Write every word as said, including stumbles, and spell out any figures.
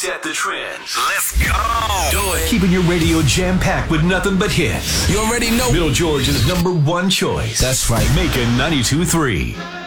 set the trends. Let's go. Do it. Keeping your radio jam-packed with nothing but hits. You already know. Middle Georgia's number one choice. That's right. Macon ninety-two point three.